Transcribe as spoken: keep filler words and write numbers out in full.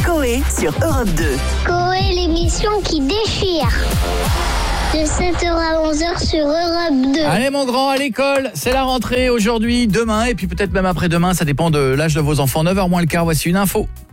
Coé sur Europe deux. Coé, l'émission qui déchire. De sept heures à onze heures sur Europe deux. Allez mon grand, à l'école, c'est la rentrée aujourd'hui, demain et puis peut-être même après-demain, ça dépend de l'âge de vos enfants. neuf heures moins le quart, voici une info.